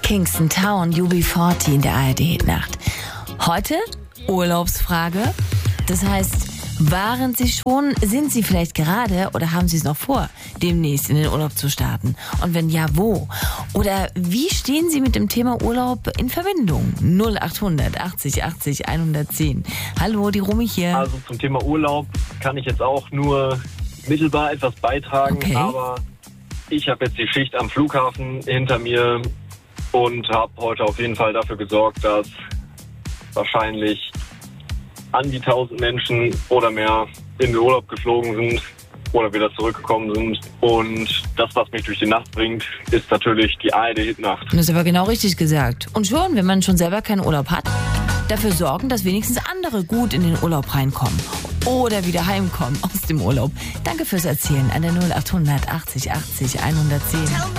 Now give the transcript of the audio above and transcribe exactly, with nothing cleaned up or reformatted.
Kingston Town, U B vierzig in der A R D-Nacht. Heute Urlaubsfrage. Das heißt, waren Sie schon, sind Sie vielleicht gerade oder haben Sie es noch vor, demnächst in den Urlaub zu starten? Und wenn ja, wo? Oder wie stehen Sie mit dem Thema Urlaub in Verbindung? null achthundert achtzig achtzig hundertzehn. Hallo, die Rumi hier. Also zum Thema Urlaub kann ich jetzt auch nur mittelbar etwas beitragen, Okay. aber ich habe jetzt die Schicht am Flughafen hinter mir und habe heute auf jeden Fall dafür gesorgt, dass wahrscheinlich an die tausend Menschen oder mehr in den Urlaub geflogen sind oder wieder zurückgekommen sind. Und das, was mich durch die Nacht bringt, ist natürlich die A R D-Nacht. Das ist aber genau richtig gesagt. Und schon, wenn man schon selber keinen Urlaub hat, dafür sorgen, dass wenigstens andere gut in den Urlaub reinkommen. Oder wieder heimkommen aus dem Urlaub. Danke fürs Erzählen an der null achthundert achtzig achtzig hundertzehn.